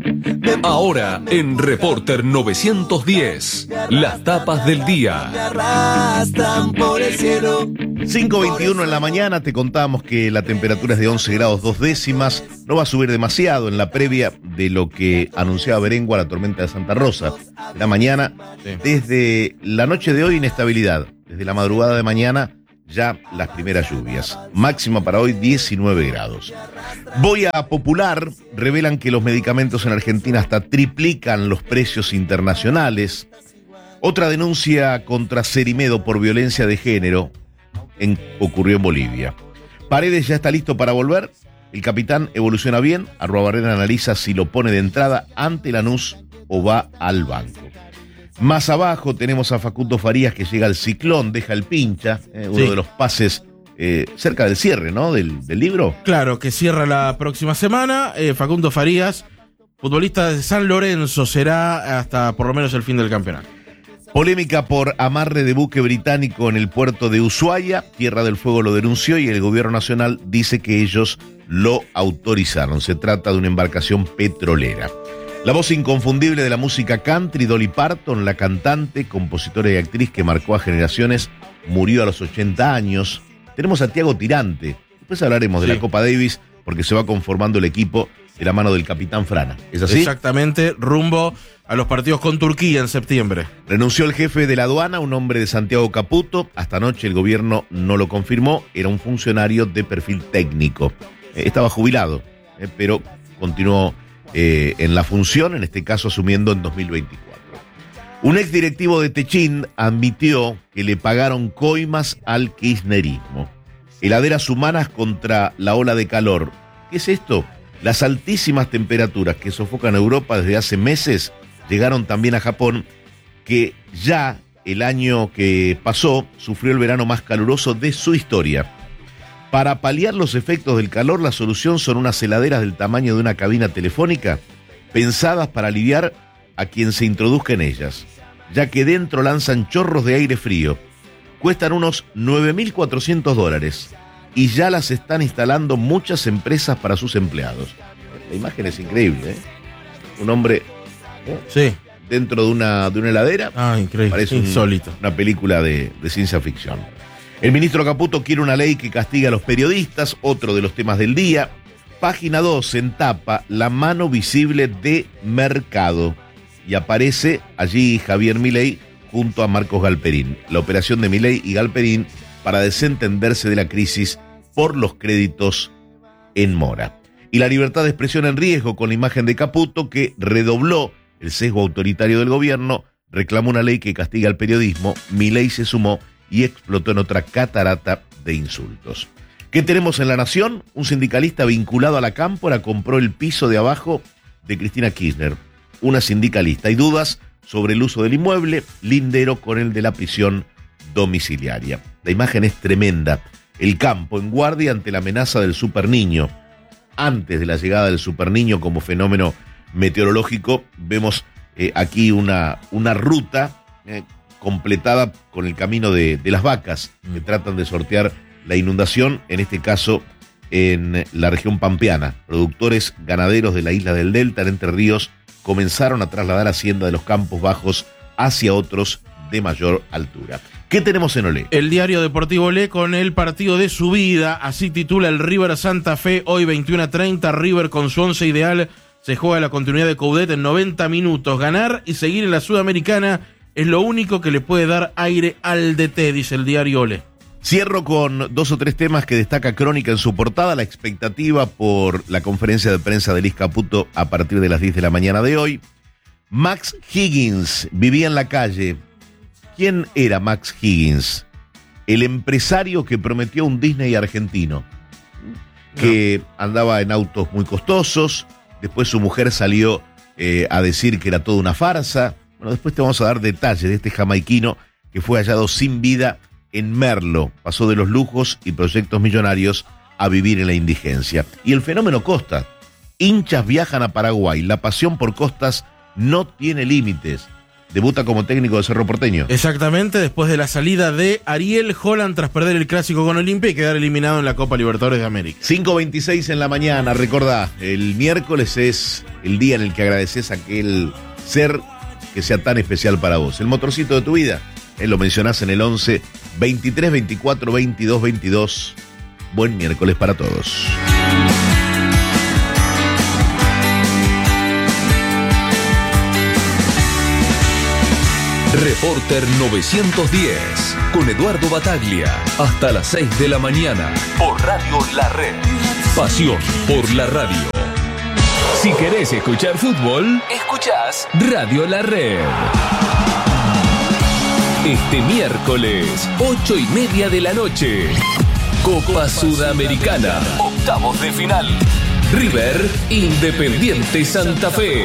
Ahora en Reporter 910, las tapas del día. 5:21 en la mañana, te contamos que la temperatura es de 11 grados 2 décimas, no va a subir demasiado en la previa de lo que anunciaba Berengo a la tormenta de Santa Rosa. La mañana, desde la noche de hoy, inestabilidad, desde la madrugada de mañana, ya las primeras lluvias. Máxima para hoy 19 grados. Voy a Popular, revelan que los medicamentos en Argentina hasta triplican los precios internacionales. Otra denuncia contra Cerimedo por violencia de género ocurrió en Bolivia. Paredes ya está listo para volver. El capitán evoluciona bien. Arruabarrena analiza si lo pone de entrada ante Lanús o va al banco. Más abajo tenemos a Facundo Farías que llega al Ciclón, deja el pincha, uno de los pases cerca del cierre, ¿no? Del libro. Claro, que cierra la próxima semana. Facundo Farías, futbolista de San Lorenzo, será hasta por lo menos el fin del campeonato. Polémica por amarre de buque británico en el puerto de Ushuaia. Tierra del Fuego lo denunció y el gobierno nacional dice que ellos lo autorizaron. Se trata de una embarcación petrolera. La voz inconfundible de la música country, Dolly Parton, la cantante, compositora y actriz que marcó a generaciones, murió a los 80 años. Tenemos a Thiago Tirante. Después hablaremos de la Copa Davis porque se va conformando el equipo de la mano del capitán Frana. ¿Es así? Exactamente, rumbo a los partidos con Turquía en septiembre. Renunció el jefe de la aduana, un hombre de Santiago Caputo. Hasta anoche el gobierno no lo confirmó. Era un funcionario de perfil técnico. Estaba jubilado, pero continuó en la función, en este caso asumiendo en 2024. Un exdirectivo de Techín admitió que le pagaron coimas al kirchnerismo. Heladeras humanas contra la ola de calor. ¿Qué es esto? Las altísimas temperaturas que sofocan a Europa desde hace meses llegaron también a Japón, que ya el año que pasó sufrió el verano más caluroso de su historia. Para paliar los efectos del calor, la solución son unas heladeras del tamaño de una cabina telefónica, pensadas para aliviar a quien se introduzca en ellas, ya que dentro lanzan chorros de aire frío. Cuestan unos $9.400 y ya las están instalando muchas empresas para sus empleados. La imagen es increíble, ¿eh? Un hombre dentro de una heladera. Increíble, parece insólito. Una película de ciencia ficción. El ministro Caputo quiere una ley que castigue a los periodistas, otro de los temas del día. Página 2 en tapa, la mano visible de Mercado. Y aparece allí Javier Milei junto a Marcos Galperín. La operación de Milei y Galperín para desentenderse de la crisis por los créditos en mora. Y la libertad de expresión en riesgo con la imagen de Caputo, que redobló el sesgo autoritario del gobierno, reclamó una ley que castiga al periodismo. Milei se sumó y explotó en otra catarata de insultos. ¿Qué tenemos en La Nación? Un sindicalista vinculado a la Cámpora compró el piso de abajo de Cristina Kirchner. Una sindicalista. Hay dudas sobre el uso del inmueble, lindero con el de la prisión domiciliaria. La imagen es tremenda. El campo en guardia ante la amenaza del superniño. Antes de la llegada del superniño como fenómeno meteorológico, vemos aquí una ruta completada con el camino de las vacas que tratan de sortear la inundación, en este caso en la región pampeana. Productores ganaderos de la isla del Delta, en Entre Ríos, comenzaron a trasladar hacienda de los campos bajos hacia otros de mayor altura. ¿Qué tenemos en Olé? El diario deportivo Olé con el partido de su vida, así titula el River Santa Fe, hoy 21:30, River con su once ideal, se juega la continuidad de Coudet en 90 minutos, ganar y seguir en la Sudamericana es lo único que le puede dar aire al DT, dice el diario Olé. Cierro con 2 o 3 temas que destaca Crónica en su portada. La expectativa por la conferencia de prensa de Liz Caputo a partir de las 10 de la mañana de hoy. Max Higgins vivía en la calle. ¿Quién era Max Higgins? El empresario que prometió un Disney argentino, que andaba en autos muy costosos. Después su mujer salió a decir que era toda una farsa. Bueno, después te vamos a dar detalles de este jamaiquino que fue hallado sin vida en Merlo. Pasó de los lujos y proyectos millonarios a vivir en la indigencia. Y el fenómeno Costa. Hinchas viajan a Paraguay. La pasión por Costas no tiene límites. debuta como técnico de Cerro Porteño. Exactamente, después de la salida de Ariel Holland tras perder el clásico con Olimpia y quedar eliminado en la Copa Libertadores de América. 5:26 en la mañana, recordá, el miércoles es el día en el que agradeces a aquel ser que sea tan especial para vos. El motorcito de tu vida, lo mencionás en el 11 23 24 22 22. Buen miércoles para todos. Reporter 910 con Eduardo Bataglia hasta las 6 de la mañana por Radio La Red. Pasión por la radio. Si querés escuchar fútbol, escuchás Radio La Red. Este miércoles, 8:30 de la noche, Copa Sudamericana, octavos de final. River, Independiente Santa Fe.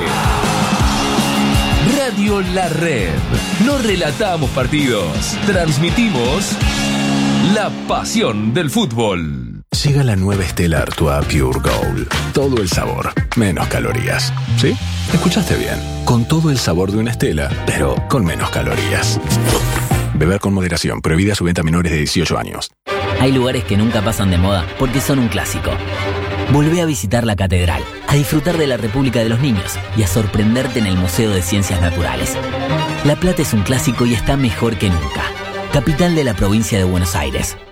Radio La Red. No relatamos partidos, transmitimos la pasión del fútbol. Llega la nueva Stella Artois Pure Gold. Todo el sabor, menos calorías. ¿Sí? Escuchaste bien. Con todo el sabor de una Stella, pero con menos calorías. Beber con moderación. Prohibida su venta a menores de 18 años. Hay lugares que nunca pasan de moda porque son un clásico. Volvé a visitar la catedral, a disfrutar de la República de los Niños y a sorprenderte en el Museo de Ciencias Naturales. La Plata es un clásico y está mejor que nunca. Capital de la provincia de Buenos Aires.